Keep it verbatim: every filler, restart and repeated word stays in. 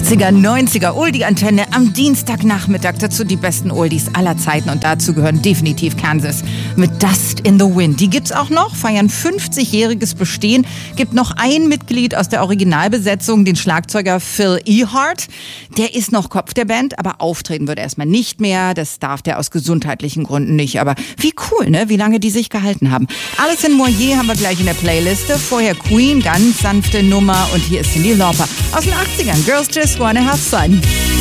achtziger, neunziger Oldie-Antenne am Dienstagnachmittag. Dazu die besten Oldies aller Zeiten und dazu gehören definitiv Kansas mit Dust in the Wind. Die gibt's auch noch, feiern fünfzigjähriges Bestehen. Gibt noch ein Mitglied aus der Originalbesetzung, den Schlagzeuger Phil Ehart. Der ist noch Kopf der Band, aber auftreten wird erstmal nicht mehr. Das darf der aus gesundheitlichen Gründen nicht. Aber wie cool, ne? Wie lange die sich gehalten haben. Alison Moyet haben wir gleich in der Playliste. Vorher Queen, ganz sanfte Nummer. Und hier ist Cyndi Lauper aus den achtzigern. Girls Just Wanna Have Fun.